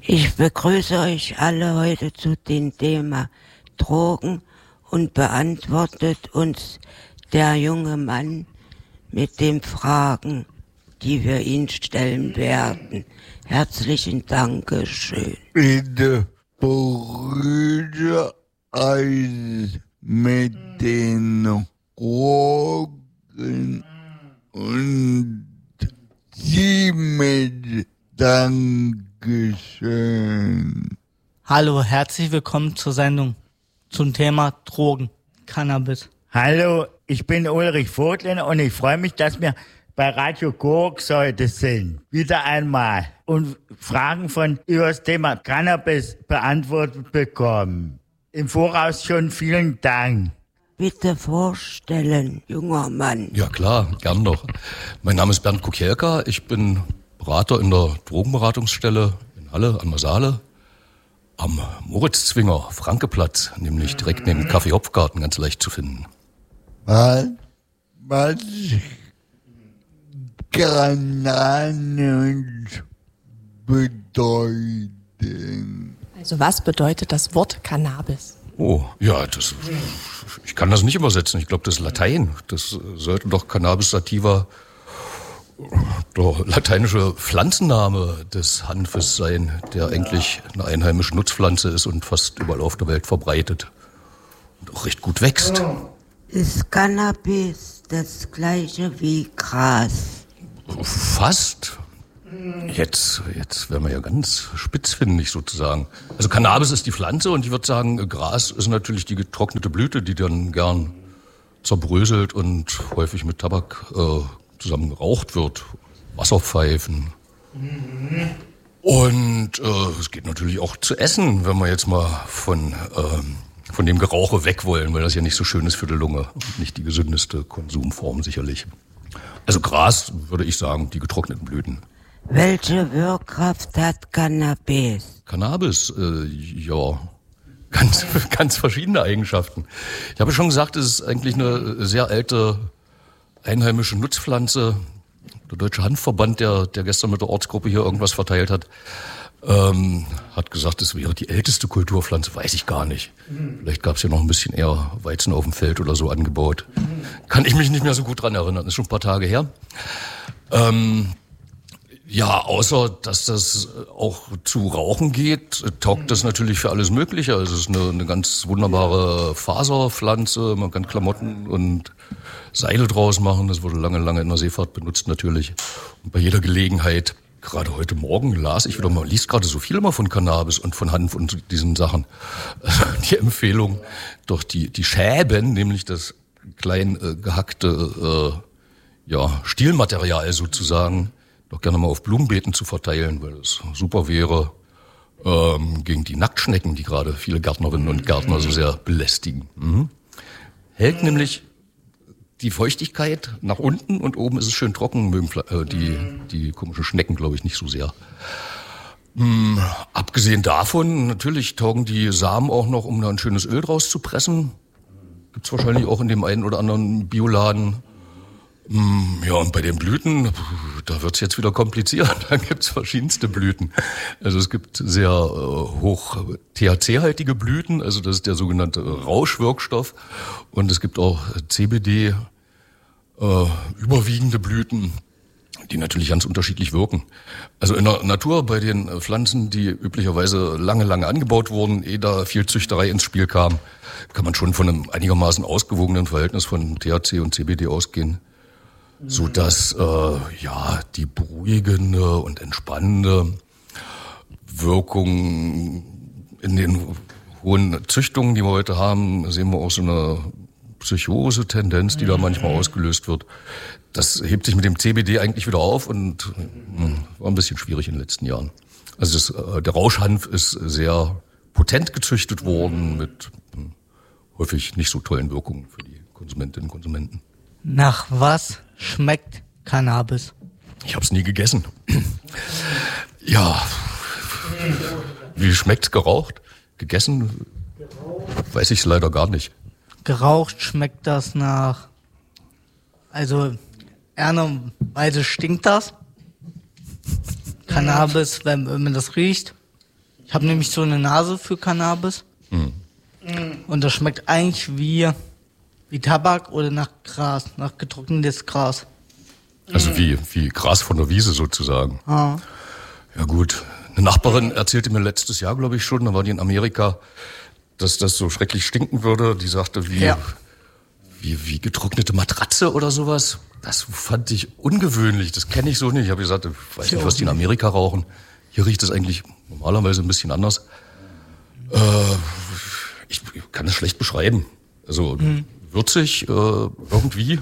Ich begrüße euch alle heute zu dem Thema Drogen und beantwortet uns der junge Mann mit den Fragen, die wir ihn stellen werden. Herzlichen Dankeschön. Bitte Brüder Eis mit den Drogen und Sie mit Dankeschön. Hallo, herzlich willkommen zur Sendung zum Thema Drogen, Cannabis. Hallo, ich bin Ulrich Vogtländer und ich freue mich, dass wir bei Radio Gurks heute sind. Wieder einmal. Und Fragen über das Thema Cannabis beantwortet bekommen. Im Voraus schon vielen Dank. Bitte vorstellen, junger Mann. Ja klar, gern doch. Mein Name ist Bernd Kukielka, ich bin Berater in der Drogenberatungsstelle in Halle an der Saale am Moritz-Zwinger Frankeplatz, nämlich direkt neben dem Café Hopfgarten, ganz leicht zu finden. Was Cannabis bedeuten? Also was bedeutet das Wort Cannabis? Oh, ja, ich kann das nicht übersetzen. Ich glaube, das ist Latein. Das sollte doch Cannabis sativa, der lateinische Pflanzenname des Hanfes sein, der eigentlich eine einheimische Nutzpflanze ist und fast überall auf der Welt verbreitet und auch recht gut wächst. Ist Cannabis das gleiche wie Gras? Fast. Jetzt werden wir ja ganz spitzfindig sozusagen. Also Cannabis ist die Pflanze und ich würde sagen, Gras ist natürlich die getrocknete Blüte, die dann gern zerbröselt und häufig mit Tabak zusammen geraucht wird. Wasserpfeifen. Und es geht natürlich auch zu essen, wenn wir jetzt mal von dem Gerauche weg wollen, weil das ja nicht so schön ist für die Lunge und nicht die gesündeste Konsumform sicherlich. Also Gras, würde ich sagen, die getrockneten Blüten. Welche Wirkkraft hat Cannabis? Cannabis, ja, ganz verschiedene Eigenschaften. Ich habe schon gesagt, es ist eigentlich eine sehr alte einheimische Nutzpflanze. Der Deutsche Hanfverband, der gestern mit der Ortsgruppe hier irgendwas verteilt hat, hat gesagt, es wäre die älteste Kulturpflanze, weiß ich gar nicht. Vielleicht gab es ja noch ein bisschen eher Weizen auf dem Feld oder so angebaut. Kann ich mich nicht mehr so gut dran erinnern, ist schon ein paar Tage her. Ja, außer dass das auch zu Rauchen geht, taugt das natürlich für alles Mögliche. Also es ist eine ganz wunderbare Faserpflanze, man kann Klamotten und Seile draus machen. Das wurde lange in der Seefahrt benutzt natürlich. Und bei jeder Gelegenheit, gerade heute Morgen liest gerade so viel immer von Cannabis und von Hanf und diesen Sachen. Die Empfehlung, doch die Schäben, nämlich das klein gehackte Stielmaterial sozusagen, doch gerne mal auf Blumenbeeten zu verteilen, weil es super wäre gegen die Nacktschnecken, die gerade viele Gärtnerinnen und Gärtner so sehr belästigen. Hält nämlich die Feuchtigkeit nach unten und oben ist es schön trocken, mögen die komischen Schnecken, glaube ich, nicht so sehr. Abgesehen davon, natürlich taugen die Samen auch noch, um da ein schönes Öl draus zu pressen. Gibt's wahrscheinlich auch in dem einen oder anderen Bioladen. Ja, und bei den Blüten, da wird's jetzt wieder kompliziert. Da gibt's verschiedenste Blüten. Also es gibt sehr hoch THC-haltige Blüten, also das ist der sogenannte Rauschwirkstoff. Und es gibt auch CBD überwiegende Blüten, die natürlich ganz unterschiedlich wirken. Also in der Natur bei den Pflanzen, die üblicherweise lange angebaut wurden, ehe da viel Züchterei ins Spiel kam, kann man schon von einem einigermaßen ausgewogenen Verhältnis von THC und CBD ausgehen. So dass die beruhigende und entspannende Wirkung in den hohen Züchtungen, die wir heute haben, sehen wir auch so eine Psychose-Tendenz, die da manchmal ausgelöst wird. Das hebt sich mit dem CBD eigentlich wieder auf und war ein bisschen schwierig in den letzten Jahren. Also der Rauschhanf ist sehr potent gezüchtet worden mit häufig nicht so tollen Wirkungen für die Konsumentinnen und Konsumenten. Nach was schmeckt Cannabis? Ich habe es nie gegessen. Ja, wie schmeckt's geraucht? Gegessen? Weiß ich es leider gar nicht. Geraucht schmeckt das nach, also ehrlicherweise stinkt das. Cannabis, wenn man das riecht, Ich habe nämlich so eine Nase für Cannabis. Und das schmeckt eigentlich wie Tabak oder nach Gras, nach getrocknetes Gras. Also wie Gras von der Wiese sozusagen. Ah. Ja gut. Eine Nachbarin erzählte mir letztes Jahr, glaube ich schon, da war die in Amerika, dass das so schrecklich stinken würde. Die sagte, wie getrocknete Matratze oder sowas. Das fand ich ungewöhnlich. Das kenne ich so nicht. Ich habe gesagt, ich weiß nicht, was die in Amerika rauchen. Hier riecht es eigentlich normalerweise ein bisschen anders. Ich kann es schlecht beschreiben. Also würzig irgendwie.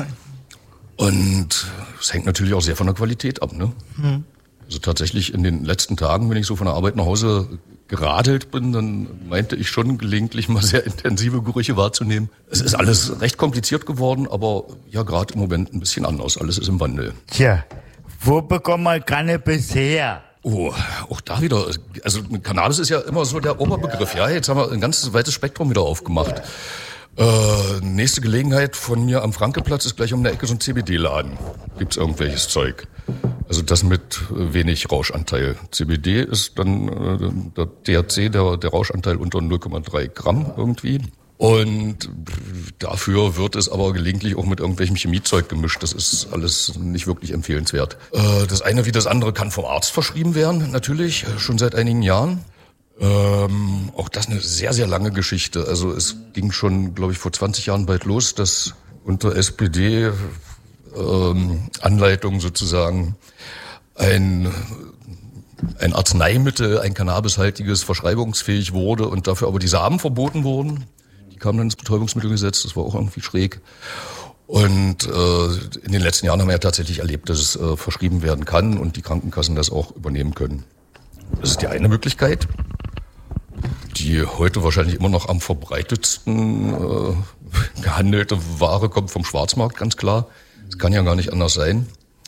Und es hängt natürlich auch sehr von der Qualität ab, ne? Also tatsächlich in den letzten Tagen, wenn ich so von der Arbeit nach Hause geradelt bin, dann meinte ich schon gelegentlich mal sehr intensive Gerüche wahrzunehmen. Es ist alles recht kompliziert geworden, aber ja gerade im Moment ein bisschen anders. Alles ist im Wandel. Tja, wo bekommt man Cannabis her? Oh, auch da wieder. Also Cannabis ist ja immer so der Oberbegriff. Ja, jetzt haben wir ein ganz weites Spektrum wieder aufgemacht. Nächste Gelegenheit von mir am Frankeplatz ist gleich um der Ecke so ein CBD-Laden. Gibt's irgendwelches Zeug? Also das mit wenig Rauschanteil. CBD ist dann der THC, der Rauschanteil unter 0,3 Gramm irgendwie. Und dafür wird es aber gelegentlich auch mit irgendwelchem Chemiezeug gemischt. Das ist alles nicht wirklich empfehlenswert. Das eine wie das andere kann vom Arzt verschrieben werden, natürlich, schon seit einigen Jahren. Auch das eine sehr, sehr lange Geschichte. Also es ging schon, glaube ich, vor 20 Jahren bald los, dass unter SPD Anleitung sozusagen ein Arzneimittel, ein cannabishaltiges, verschreibungsfähig wurde und dafür aber die Samen verboten wurden. Die kamen dann ins Betäubungsmittelgesetz, das war auch irgendwie schräg. Und in den letzten Jahren haben wir ja tatsächlich erlebt, dass es verschrieben werden kann und die Krankenkassen das auch übernehmen können. Das ist die eine Möglichkeit, die heute wahrscheinlich immer noch am verbreitetsten gehandelte Ware kommt vom Schwarzmarkt, ganz klar. Das kann ja gar nicht anders sein.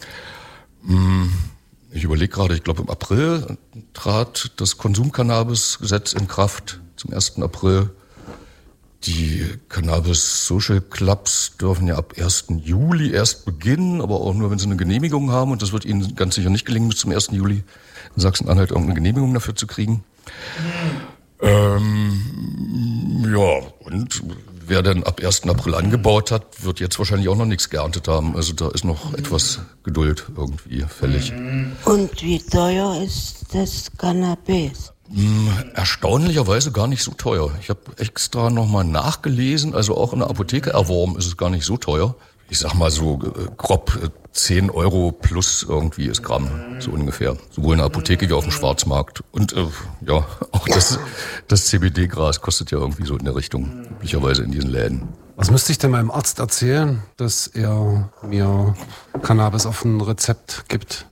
Ich überlege gerade, ich glaube im April trat das Konsumcannabis-Gesetz in Kraft, zum 1. April. Die Cannabis-Social Clubs dürfen ja ab 1. Juli erst beginnen, aber auch nur, wenn sie eine Genehmigung haben. Und das wird ihnen ganz sicher nicht gelingen, bis zum 1. Juli in Sachsen-Anhalt irgendeine Genehmigung dafür zu kriegen. Ja, und wer denn ab 1. April angebaut hat, wird jetzt wahrscheinlich auch noch nichts geerntet haben. Also da ist noch etwas Geduld irgendwie fällig. Und wie teuer ist das Cannabis? Erstaunlicherweise gar nicht so teuer. Ich habe extra nochmal nachgelesen, also auch in der Apotheke erworben ist es gar nicht so teuer. Ich sag mal so grob 10 Euro plus irgendwie ist Gramm, so ungefähr. Sowohl in der Apotheke wie auf dem Schwarzmarkt. Und ja, auch das CBD-Gras kostet ja irgendwie so in der Richtung, üblicherweise in diesen Läden. Was müsste ich denn meinem Arzt erzählen, dass er mir Cannabis auf ein Rezept gibt?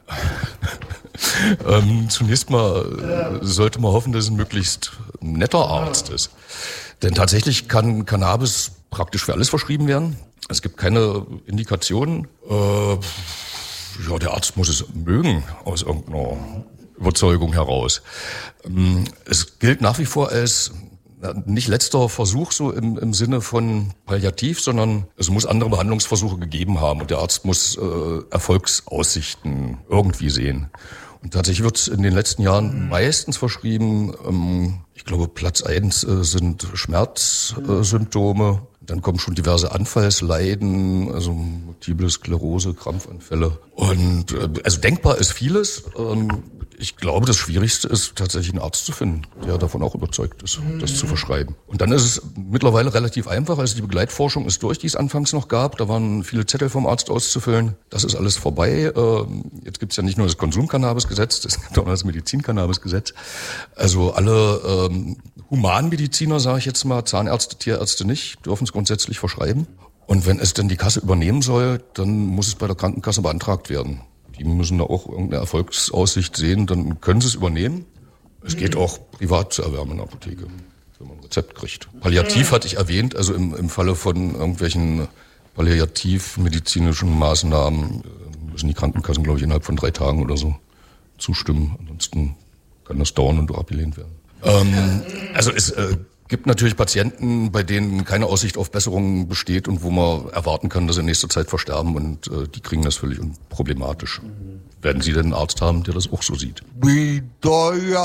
Zunächst mal sollte man hoffen, dass es ein möglichst netter Arzt ist. Denn tatsächlich kann Cannabis praktisch für alles verschrieben werden. Es gibt keine Indikationen. Ja, der Arzt muss es mögen aus irgendeiner Überzeugung heraus. Es gilt nach wie vor als nicht letzter Versuch so im Sinne von Palliativ, sondern es muss andere Behandlungsversuche gegeben haben und der Arzt muss Erfolgsaussichten irgendwie sehen. Und tatsächlich wird es in den letzten Jahren meistens verschrieben, ich glaube Platz 1 sind Schmerzsymptome, dann kommen schon diverse Anfallsleiden, also Multiple Sklerose, Krampfanfälle. Und also denkbar ist vieles. Ich glaube, das Schwierigste ist tatsächlich einen Arzt zu finden, der davon auch überzeugt ist, das zu verschreiben. Und dann ist es mittlerweile relativ einfach. Also die Begleitforschung ist durch, die es anfangs noch gab. Da waren viele Zettel vom Arzt auszufüllen. Das ist alles vorbei. Jetzt gibt es ja nicht nur das Konsumcannabisgesetz, es gibt auch das Medizincannabisgesetz. Also alle Humanmediziner, sage ich jetzt mal, Zahnärzte, Tierärzte nicht, dürfen es grundsätzlich verschreiben. Und wenn es denn die Kasse übernehmen soll, dann muss es bei der Krankenkasse beantragt werden. Die müssen da auch irgendeine Erfolgsaussicht sehen, dann können sie es übernehmen. Es geht auch privat zu erwerben in der Apotheke, wenn man ein Rezept kriegt. Palliativ hatte ich erwähnt, also im Falle von irgendwelchen palliativmedizinischen Maßnahmen müssen die Krankenkassen, glaube ich, innerhalb von 3 Tagen oder so zustimmen. Ansonsten kann das dauern und auch abgelehnt werden. Also es gibt natürlich Patienten, bei denen keine Aussicht auf Besserung besteht und wo man erwarten kann, dass sie in nächster Zeit versterben und die kriegen das völlig unproblematisch. Werden Sie denn einen Arzt haben, der das auch so sieht? Wie teuer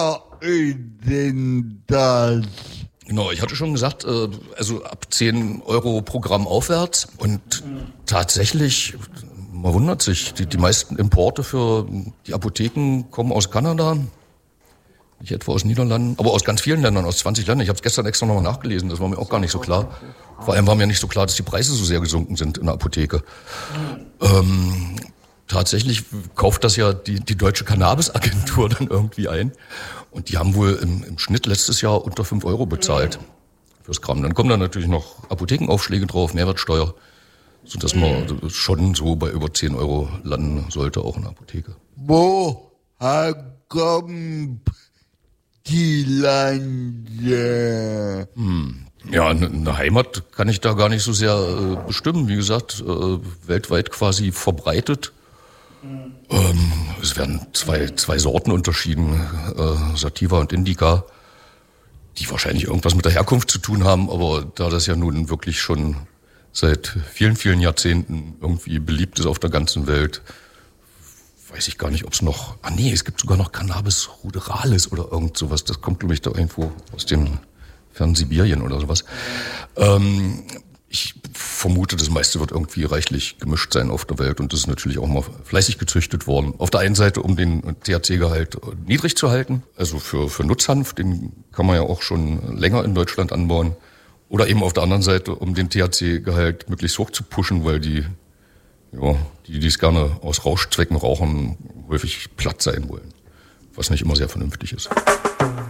ist denn das? Genau, ich hatte schon gesagt, also ab 10 Euro pro Gramm aufwärts. Und tatsächlich, man wundert sich, die meisten Importe für die Apotheken kommen aus Kanada, nicht etwa aus Niederlanden, aber aus ganz vielen Ländern, aus 20 Ländern. Ich habe es gestern extra nochmal nachgelesen, das war mir auch gar nicht so klar. Vor allem war mir nicht so klar, dass die Preise so sehr gesunken sind in der Apotheke. Tatsächlich kauft das ja die Deutsche Cannabis-Agentur dann irgendwie ein. Und die haben wohl im Schnitt letztes Jahr unter 5 Euro bezahlt fürs Gramm. Dann kommen da natürlich noch Apothekenaufschläge drauf, Mehrwertsteuer, sodass man schon so bei über 10 Euro landen sollte, auch in der Apotheke. Woher kommt die Lande? Ja, eine Heimat kann ich da gar nicht so sehr bestimmen. Wie gesagt, weltweit quasi verbreitet. Es werden zwei Sorten unterschieden, Sativa und Indica, die wahrscheinlich irgendwas mit der Herkunft zu tun haben, aber da das ja nun wirklich schon seit vielen, vielen Jahrzehnten irgendwie beliebt ist auf der ganzen Welt, weiß ich gar nicht, ob es noch, es gibt sogar noch Cannabis ruderalis oder irgend sowas, das kommt, glaube ich, da irgendwo aus dem Fernsibirien oder sowas. Ich vermute, das meiste wird irgendwie reichlich gemischt sein auf der Welt und das ist natürlich auch mal fleißig gezüchtet worden. Auf der einen Seite, um den THC-Gehalt niedrig zu halten, also für Nutzhanf, den kann man ja auch schon länger in Deutschland anbauen. Oder eben auf der anderen Seite, um den THC-Gehalt möglichst hoch zu pushen, weil die es gerne aus Rauschzwecken rauchen, häufig platt sein wollen, was nicht immer sehr vernünftig ist.